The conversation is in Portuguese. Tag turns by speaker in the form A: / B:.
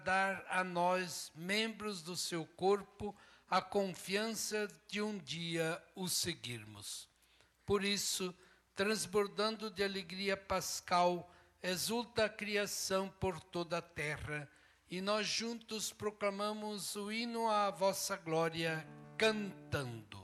A: dar a nós, membros do seu corpo, a confiança de um dia o seguirmos. Por isso, transbordando de alegria pascal, exulta a criação por toda a terra, e nós juntos proclamamos o hino à vossa glória, cantando.